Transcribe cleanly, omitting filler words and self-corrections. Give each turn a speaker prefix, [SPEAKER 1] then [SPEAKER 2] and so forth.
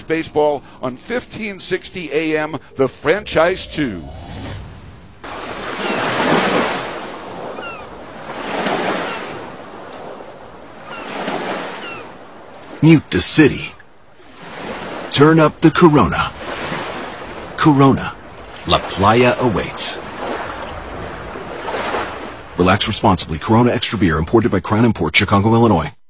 [SPEAKER 1] College baseball on 1560 AM, the franchise 2.
[SPEAKER 2] Mute the city. Turn up the Corona. Corona. La Playa awaits. Relax responsibly. Corona Extra Beer, imported by Crown Imports, Chicago, Illinois.